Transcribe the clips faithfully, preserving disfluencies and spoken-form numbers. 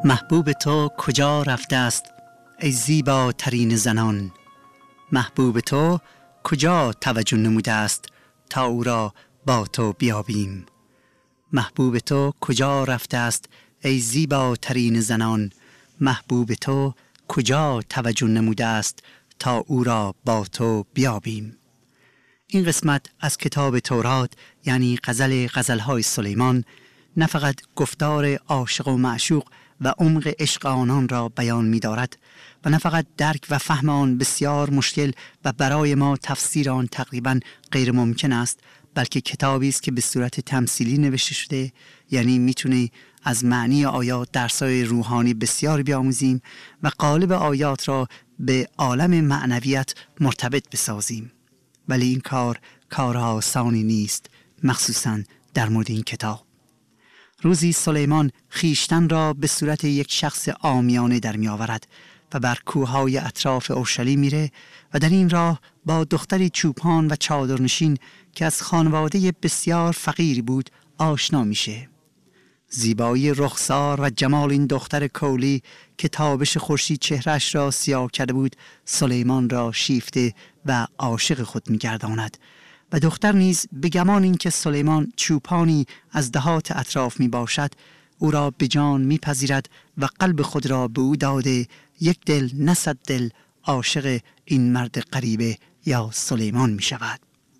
محبوب تو کجا رفته است ای زیباترین زنان؟ محبوب تو کجا توجه نموده است تا او را با تو بیابیم؟ محبوب تو کجا رفته است ای زیباترین زنان؟ محبوب تو کجا توجه نموده است تا او را با تو بیابیم؟ این قسمت از کتاب تورات، یعنی غزل غزل‌های سلیمان، نه فقط گفتار عاشق و معشوق و عمق عشق آنان را بیان می دارد و نه فقط درک و فهم آن بسیار مشکل و برای ما تفسیر آن تقریبا غیر ممکن است، بلکه کتابی است که به صورت تمثیلی نوشته شده، یعنی میتونه از معنی آیات درسای روحانی بسیار بیاموزیم و قالب آیات را به عالم معنویت مرتبط بسازیم. ولی این کار کار آسانی نیست، مخصوصاً در مورد این کتاب. روزی سلیمان خیشتن را به صورت یک شخص عامیانه در می آورد و بر کوههای اطراف اورشلیم میره و در این راه با دختری چوپان و چادرنشین که از خانواده بسیار فقیری بود آشنا میشه. زیبایی رخسار و جمال این دختر کولی که تابش خورشید چهرش را سیاه کرده بود سلیمان را شیفته و عاشق خود می‌گرداند و دختر نیز به گمان این که سلیمان چوپانی از دهات اطراف می باشد او را به جان می پذیرد و قلب خود را به او داده یک دل نه صد دل عاشق این مرد غریبه یا سلیمان می شود.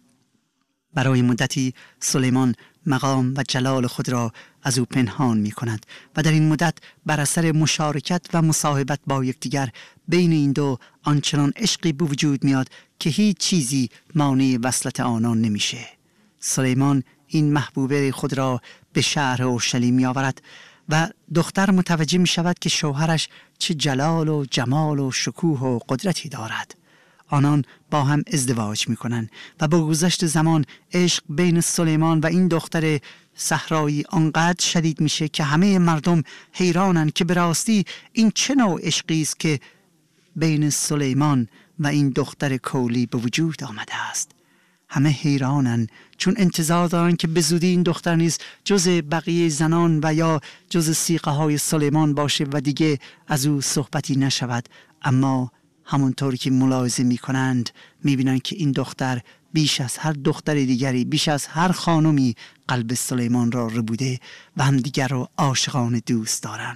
برای مدتی سلیمان مقام و جلال خود را از او پنهان می کند و در این مدت بر اثر مشارکت و مصاحبت با یکدیگر بین این دو آنچنان عشقی به وجود میاد که هیچ چیزی مانع وصلت آنان نمیشه. سلیمان این محبوبه خود را به شهر اورشلیم می آورد و دختر متوجه می شود که شوهرش چه جلال و جمال و شکوه و قدرتی دارد. آنان با هم ازدواج می کنند و با گذشت زمان عشق بین سلیمان و این دختر صحرایی آنقدر شدید میشه که همه مردم حیرانن که به راستی این چه نوع عشقی است که بین سلیمان و این دختر کولی به وجود آمده است. همه حیرانن چون انتظار دارن که به زودی این دختر نیز جز بقیه زنان و یا جز سیغه های سلیمان باشه و دیگه از او صحبتی نشود، اما همونطور که ملاحظه می کنند می بینند که این دختر بیش از هر دختر دیگری، بیش از هر خانمی قلب سلیمان را ربوده و هم دیگر را عاشقانه دوست دارند.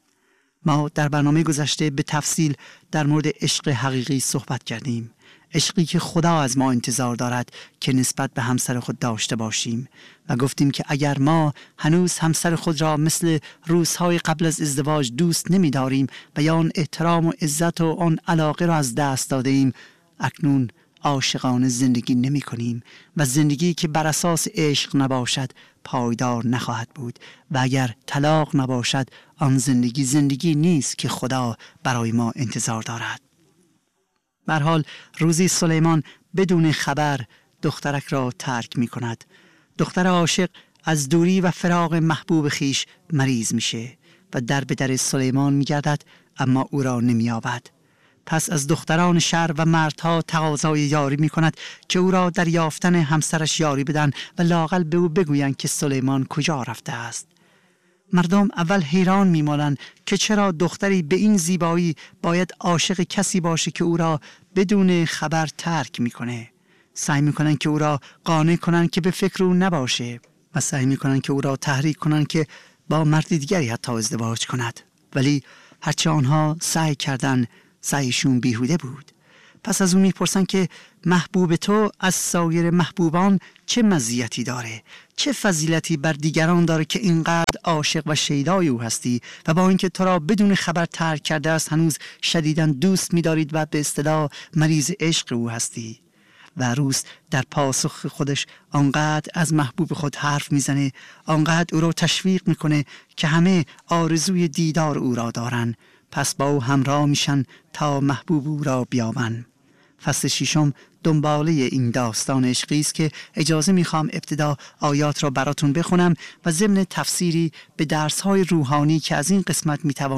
ما در برنامه گذشته به تفصیل در مورد عشق حقیقی صحبت کردیم، عشقی که خدا از ما انتظار دارد که نسبت به همسر خود داشته باشیم و گفتیم که اگر ما هنوز همسر خود را مثل روزهای قبل از ازدواج دوست نمی داریم و یا آن احترام و عزت و آن علاقه را از دست داده ایم، اکنون عاشقانه زندگی نمی کنیم و زندگی که بر اساس عشق نباشد پایدار نخواهد بود و اگر طلاق نباشد آن زندگی زندگی نیست که خدا برای ما انتظار دارد. به هر حال روزی سلیمان بدون خبر دخترک را ترک می کند. دختر عاشق از دوری و فراق محبوب خیش مریض میشه و در به در سلیمان می گردد اما او را نمی یابد. پس از دختران شهر و مردها تقاضای یاری می کند که او را در یافتن همسرش یاری بدن و لااقل به او بگویند که سلیمان کجا رفته است. مردم اول حیران میمانند که چرا دختری به این زیبایی باید عاشق کسی باشه که او را بدون خبر ترک میکنه. سعی میکنن که او را قانع کنن که به فکر او نباشه و سعی میکنن که او را تحریک کنن که با مرد دیگری حتی ازدواج کند. ولی هرچه آنها سعی کردن سعیشون بیهوده بود. پس از اون میپرسن که محبوب تو از سایر محبوبان چه مزیتی داره؟ چه فضیلتی بر دیگران داره که اینقدر عاشق و شیدای او هستی و با اینکه تو را بدون خبر ترک کرده است هنوز شدیداً دوست می‌دارید و به اصطلاح مریض عشق او هستی؟ و روز در پاسخ خودش آنقدر از محبوب خود حرف میزنه، آنقدر او را تشویق میکنه که همه آرزوی دیدار او را دارن. پس با او همراه میشن تا محبوب او را بیابن. فصل ششم دنباله این داستان عشقی است که اجازه میخوام ابتدا آیات را براتون بخونم و ضمن تفسیری به درس‌های روحانی که از این قسمت میتوان